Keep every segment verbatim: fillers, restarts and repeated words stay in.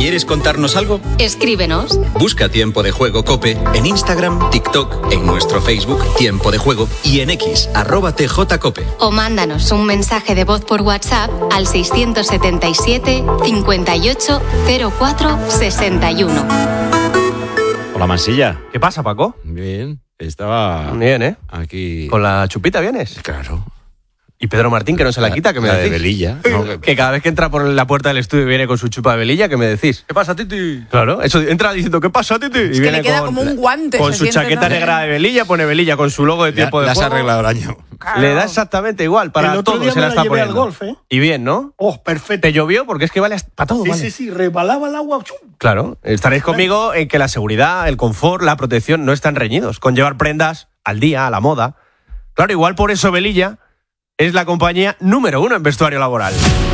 ¿Quieres contarnos algo? Escríbenos. Busca Tiempo de Juego COPE en Instagram, TikTok, en nuestro Facebook Tiempo de Juego y en X, arroba tjcope. O mándanos un mensaje de voz por WhatsApp al seiscientos setenta y siete, cincuenta y ocho, cero cuatro, sesenta y uno. Hola, Mansilla. ¿Qué pasa, Paco? Bien, estaba... Bien, ¿eh? Aquí... ¿Con la chupita vienes? Claro. ¿Y Pedro Martín, que no se la, la quita? ¿Qué me la decís? de velilla. No, que cada vez que entra por la puerta del estudio viene con su chupa de velilla, ¿qué me decís? ¿Qué pasa, Titi? Claro, eso entra diciendo, ¿qué pasa, Titi? Y Es que viene le queda con, como un guante. con se su siente, chaqueta ¿no? negra de velilla, pone velilla con su logo de Tiempo de le has Juego. arreglado el año. Claro. Le da exactamente igual, para El otro todo día se me la la está llevé al poniendo. golf, ¿eh? Y bien, ¿no? Oh, perfecto. ¿Te llovió? Porque es que vale para todo, Sí, vale. sí, sí, rebalaba el agua. ¡Chum! Claro, estaréis conmigo en que la seguridad, el confort, la protección no están reñidos con llevar prendas al día, a la moda. Claro, igual por eso Velilla es la compañía número uno en vestuario laboral.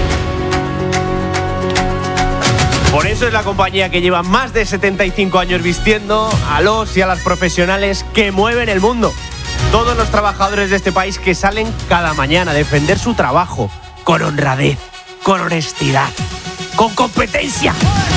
Por eso es la compañía que lleva más de setenta y cinco años vistiendo a los y a las profesionales que mueven el mundo. Todos los trabajadores de este país que salen cada mañana a defender su trabajo con honradez, con honestidad, con competencia.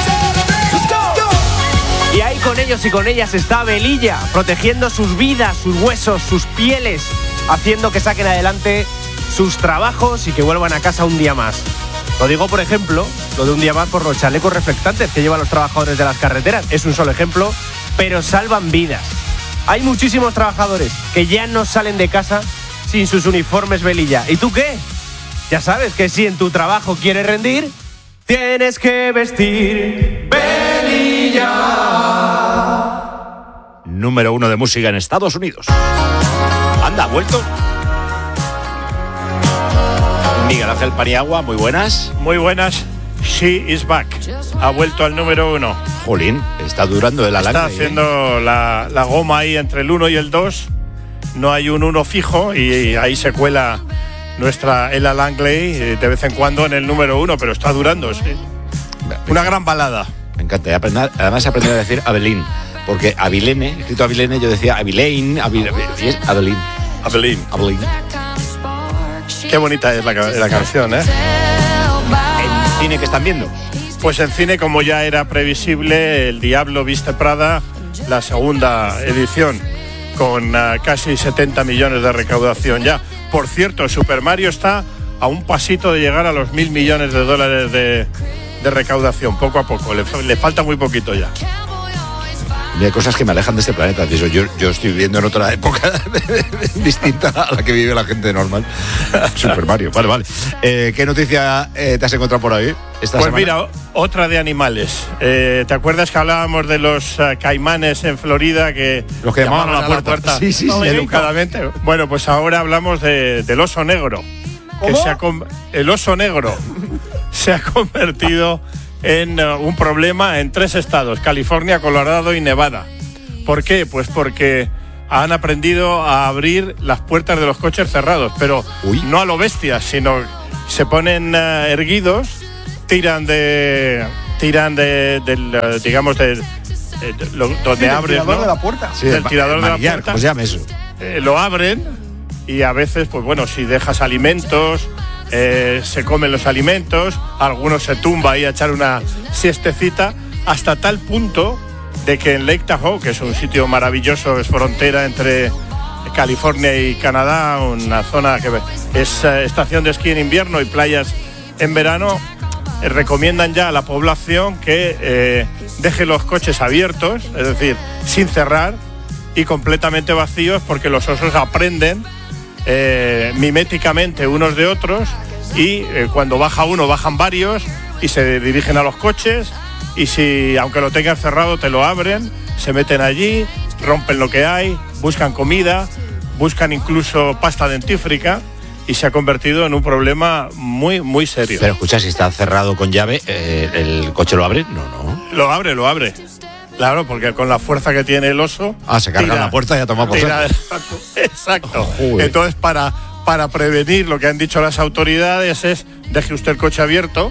Y ahí con ellos y con ellas está Velilla, protegiendo sus vidas, sus huesos, sus pieles, haciendo que saquen adelante sus trabajos y que vuelvan a casa un día más. Lo digo, por ejemplo, lo de un día más por los chalecos reflectantes que llevan los trabajadores de las carreteras. Es un solo ejemplo, pero salvan vidas. Hay muchísimos trabajadores que ya no salen de casa sin sus uniformes Velilla. ¿Y tú qué? Ya sabes que si en tu trabajo quieres rendir, tienes que vestir Velilla. Número uno de música en Estados Unidos. Anda, ¿ha vuelto? Miguel Ángel Paniagua, muy buenas. Muy buenas. She is back. Ha vuelto al número uno. Jolín, está durando el alargue. Está haciendo la, la goma ahí entre el uno y el dos. No hay un uno fijo y ahí se cuela nuestra Ella Langley de vez en cuando en el número uno, pero está durando, sí. Una gran balada. Me encanta. Y aprender, además he aprendido a decir Avelín, porque Avilene, escrito Avilene, yo decía Avilaine, Avilene, y es Avelín. Avelín. Avelín. Qué bonita es la, la canción, ¿eh? ¿En cine que están viendo? Pues en cine, como ya era previsible, El Diablo Viste Prada, la segunda edición, con uh, casi setenta millones de recaudación ya. Por cierto, Super Mario está a un pasito de llegar a los mil millones de dólares de, de recaudación, poco a poco, le, le falta muy poquito ya. Hay cosas que me alejan de este planeta. Yo, yo, yo estoy viviendo en otra época distinta a la que vive la gente normal. Super Mario, vale, vale. Eh, ¿Qué noticia eh, te has encontrado por ahí esta Pues semana? mira, otra de animales. Eh, ¿Te acuerdas que hablábamos de los uh, caimanes en Florida que, los que llamaban a la puerta? puerta sí, sí, sí. educadamente. Bueno, pues ahora hablamos de, del oso negro. Que se ha, el oso negro se ha convertido en uh, un problema en tres estados: California, Colorado y Nevada. ¿Por qué? Pues porque han aprendido a abrir las puertas de los coches cerrados, pero Uy. no a lo bestia, sino se ponen uh, erguidos, tiran de tiran de del uh, digamos de, de, de lo, donde sí, abres, tirador ¿no? de la puerta. Sí, del tirador manillar, de la puerta. ¿cómo se llama eso? Eh, lo abren y a veces, pues bueno, si dejas alimentos, Eh, se comen los alimentos, algunos se tumba ahí a echar una siestecita, hasta tal punto de que en Lake Tahoe, que es un sitio maravilloso, es frontera entre California y Canadá, una zona que es eh, estación de esquí en invierno y playas en verano, eh, recomiendan ya a la población que eh, deje los coches abiertos, es decir, sin cerrar y completamente vacíos, porque los osos aprenden Eh, miméticamente unos de otros y eh, cuando baja uno bajan varios y se dirigen a los coches y si aunque lo tengan cerrado te lo abren, se meten allí, rompen lo que hay, buscan comida, buscan incluso pasta dentífrica y se ha convertido en un problema muy muy serio. Pero escucha, si está cerrado con llave, eh, ¿el coche lo abre? No, no. Lo abre, lo abre. Claro, porque con la fuerza que tiene el oso... Ah, se carga la puerta y ya toma por tira, Exacto. exacto. Oh, Entonces, para, para prevenir, lo que han dicho las autoridades es: deje usted el coche abierto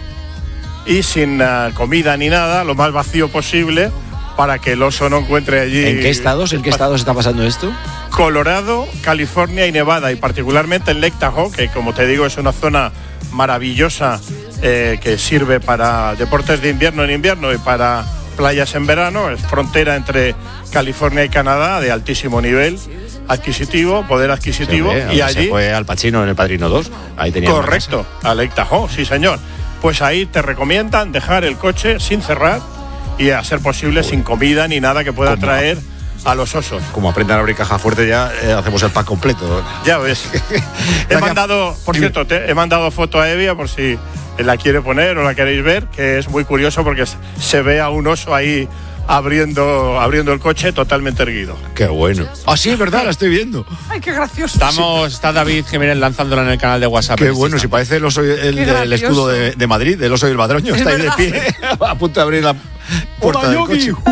y sin uh, comida ni nada, lo más vacío posible, para que el oso no encuentre allí... ¿En qué estados? ¿En qué estados está pasando esto? Colorado, California y Nevada, y particularmente en Lake Tahoe, que como te digo es una zona maravillosa eh, que sirve para deportes de invierno en invierno y para playas en verano. Es frontera entre California y Canadá, de altísimo nivel adquisitivo, poder adquisitivo. Sí, y allí se fue Al Pacino en El Padrino dos. Ahí tenía. Correcto, a Lake Tahoe, sí señor. Pues ahí te recomiendan dejar el coche sin cerrar y a ser posible Uy. sin comida ni nada que pueda ¿Cómo? traer a los osos. Como aprendan a abrir caja fuerte ya eh, hacemos el pack completo. Ya ves. he mandado, por cierto, te, he mandado foto a Evia por si la quiere poner o la queréis ver, que es muy curioso porque se ve a un oso ahí abriendo abriendo el coche totalmente erguido. Qué bueno. Ah, sí, es verdad, la estoy viendo. Ay, qué gracioso. Estamos, sí. Está David Jiménez lanzándola en el canal de WhatsApp. Qué bueno, si parece el oso, el, el escudo de, de Madrid, el oso y el Badroño. Está ahí de pie, a punto de abrir la puerta Hola, del Yogi. coche.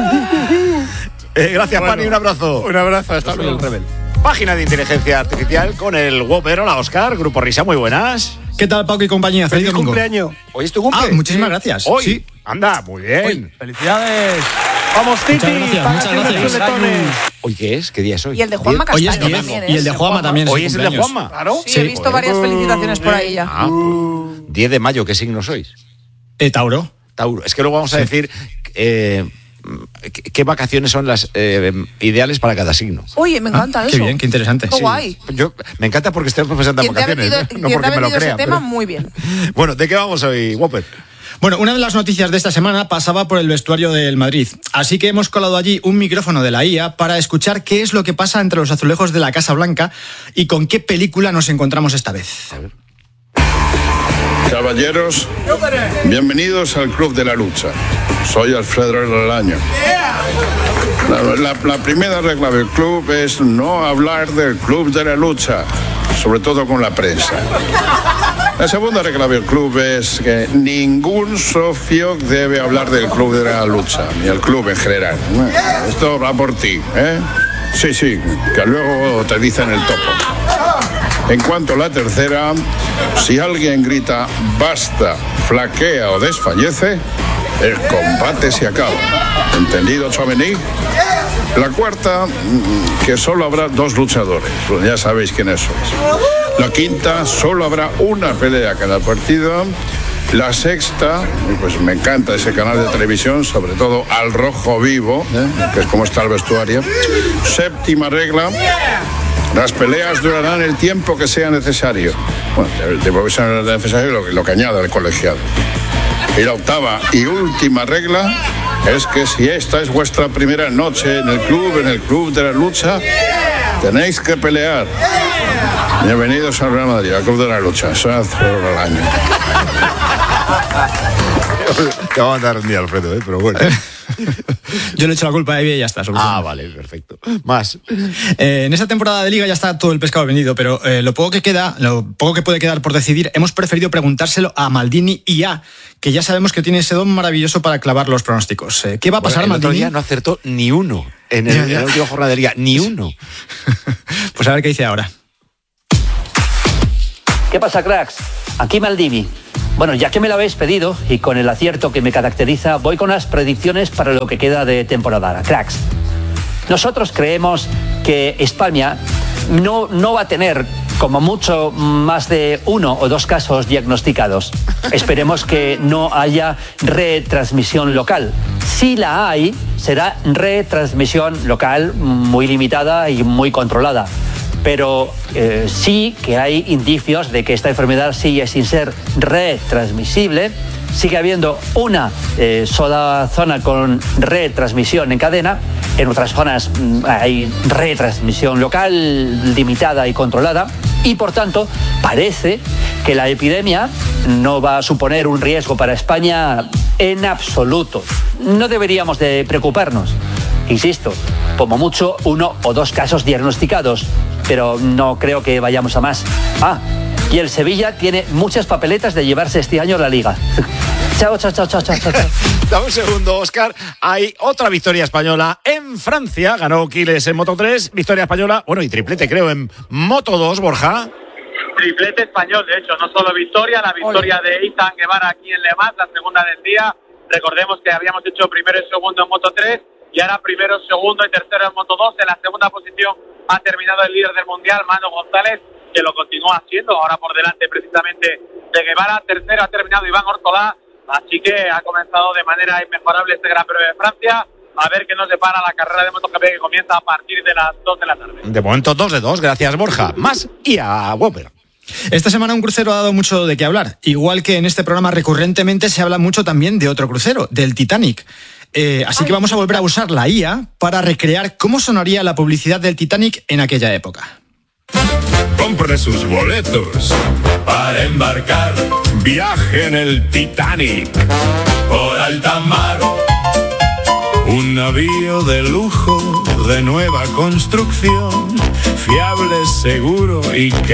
eh, gracias, bueno, Pani, un abrazo. Un abrazo, hasta luego. El rebel. Página de inteligencia artificial con el Whopper. Hola, Óscar, Grupo Risa, muy buenas. ¿Qué tal, Paco y compañía? Feliz, Feliz cumpleaños. Hoy es tu cumple. Ah, muchísimas gracias. Hoy. Sí. Anda, muy bien. Hoy. Felicidades. Vamos, Titi. Muchas gracias. Muchas gracias. ¿Hoy qué es? ¿Qué día es hoy? Y el de Juanma Hoy Castaño es diez, también es. Y el de Juanma también es. Hoy es el de Juanma. Claro. Sí, sí, he visto varias felicitaciones por ahí ya. Ah, pues, diez de mayo, ¿qué signo sois? Eh, Tauro. Tauro. Es que luego vamos a sí. decir eh, qué vacaciones son las eh, ideales para cada signo. Oye, me encanta ah, eso. Qué bien, qué interesante. Qué sí. guay. Yo, me encanta porque estamos presentando vacaciones, vendido, ¿eh? no porque me lo crea. Ese tema pero... muy bien. Bueno, ¿de qué vamos hoy, Whopper? Bueno, una de las noticias de esta semana pasaba por el vestuario del Madrid, así que hemos colado allí un micrófono de la I A para escuchar qué es lo que pasa entre los azulejos de la Casa Blanca y con qué película nos encontramos esta vez. A ver. Caballeros, bienvenidos al Club de la Lucha. Soy Alfredo Relaño. La, la, la primera regla del club es no hablar del Club de la Lucha, sobre todo con la prensa. La segunda regla del club es que ningún socio debe hablar del Club de la Lucha, ni el club en general. Esto va por ti, ¿eh? Sí, sí, que luego te dicen el topo. En cuanto a la tercera, si alguien grita basta, flaquea o desfallece, el combate se acaba. ¿Entendido, Chomení? La cuarta, que solo habrá dos luchadores. Pues ya sabéis quiénes sois. La quinta, solo habrá una pelea cada partido. La sexta, pues me encanta ese canal de televisión, sobre todo Al Rojo Vivo, ¿eh? que es como está el vestuario. Séptima regla, las peleas durarán el tiempo que sea necesario. Bueno, el tiempo que sea necesario lo, lo que añada el colegiado. Y la octava y última regla es que si esta es vuestra primera noche en el club, en el Club de la Lucha, tenéis que pelear. Bienvenidos al Real Madrid, al Club de la Lucha. Soy Alfredo Relaño. Te va a mandar un día, Alfredo, ¿eh? Pero bueno. Yo le echo la culpa a Evia y ya está. Ah, vale, perfecto. Más. Eh, en esta temporada de Liga ya está todo el pescado vendido, pero eh, lo poco que queda, lo poco que puede quedar por decidir, hemos preferido preguntárselo a Maldini I A, que ya sabemos que tiene ese don maravilloso para clavar los pronósticos. Eh, ¿Qué va a pasar, bueno, el Maldini? El otro día no acertó ni uno en, el, ya, ya. en la última jornada de Liga, ni uno. Pues a ver qué dice ahora. ¿Qué pasa, cracks? Aquí Maldini. Bueno, ya que me lo habéis pedido y con el acierto que me caracteriza, voy con las predicciones para lo que queda de temporada. Cracks, nosotros creemos que España no, no va a tener como mucho más de uno o dos casos diagnosticados. Esperemos que no haya retransmisión local. Si la hay, será retransmisión local muy limitada y muy controlada. Pero eh, sí que hay indicios de que esta enfermedad sigue sin ser retransmisible. Sigue habiendo una eh, sola zona con retransmisión en cadena. En otras zonas mmm, hay retransmisión local limitada y controlada. Y por tanto, parece que la epidemia no va a suponer un riesgo para España en absoluto. No deberíamos de preocuparnos. Insisto, como mucho uno o dos casos diagnosticados, pero no creo que vayamos a más. Ah, y el Sevilla tiene muchas papeletas de llevarse este año la Liga. Chao, chao, chao, chao, chao, chao. Dame un segundo, Óscar. Hay otra victoria española en Francia. Ganó Quiles en Moto tres, victoria española, bueno, y triplete creo en Moto dos, Borja. Triplete español, de hecho, no solo victoria, la victoria Oye. de Izan Guevara aquí en Le Mans, la segunda del día. Recordemos que habíamos hecho primero y segundo en Moto tres. Y ahora primero, segundo y tercero en Moto dos. En la segunda posición ha terminado el líder del Mundial, Manu González. que lo continúa haciendo, ahora por delante precisamente de Guevara. Tercero ha terminado Iván Ortolá, así que ha comenzado de manera inmejorable este Gran Premio de Francia. A ver qué nos depara la carrera de MotoGP que comienza a partir de las dos de la tarde. De momento dos de dos, gracias Borja. Más y a Whopper. Esta semana un crucero ha dado mucho de qué hablar. Igual que en este programa recurrentemente se habla mucho también de otro crucero, del Titanic. Eh, así que vamos a volver a usar la I A para recrear cómo sonaría la publicidad del Titanic en aquella época. Compre sus boletos para embarcar. Viaje en el Titanic por alta mar. Un navío de lujo, de nueva construcción, fiable, seguro y que